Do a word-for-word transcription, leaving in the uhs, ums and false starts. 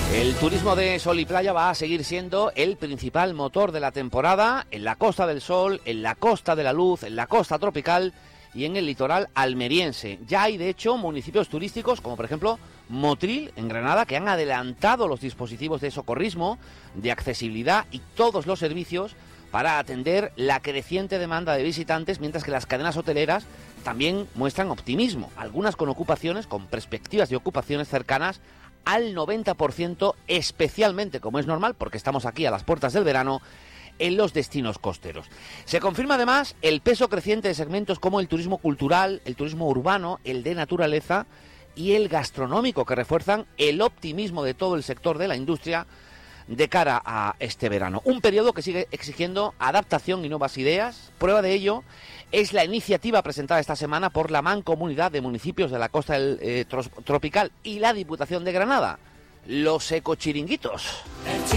El turismo de sol y playa va a seguir siendo el principal motor de la temporada en la Costa del Sol, en la Costa de la Luz, en la costa tropical y en el litoral almeriense. Ya hay, de hecho, municipios turísticos, como por ejemplo Motril, en Granada, que han adelantado los dispositivos de socorrismo, de accesibilidad y todos los servicios para atender la creciente demanda de visitantes, mientras que las cadenas hoteleras también muestran optimismo, algunas con ocupaciones, con perspectivas de ocupaciones cercanas al noventa por ciento, especialmente, como es normal, porque estamos aquí a las puertas del verano, en los destinos costeros. Se confirma además el peso creciente de segmentos como el turismo cultural, el turismo urbano, el de naturaleza y el gastronómico, que refuerzan el optimismo de todo el sector de la industria de cara a este verano. Un periodo que sigue exigiendo adaptación y nuevas ideas. Prueba de ello es la iniciativa presentada esta semana por la Mancomunidad de Municipios de la Costa del, eh, Tropical y la Diputación de Granada, los ecochiringuitos.